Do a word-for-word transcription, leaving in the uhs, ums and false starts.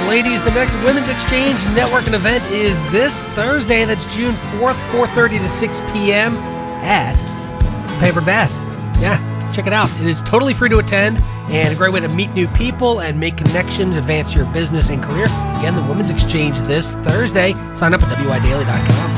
ladies, the next Women's Exchange Networking event is this Thursday. That's June fourth, four thirty to six p.m. at Pampered Bath. Yeah, check it out. It is totally free to attend and a great way to meet new people and make connections, advance your business and career. Again, the Women's Exchange this Thursday. Sign up at W I daily dot com.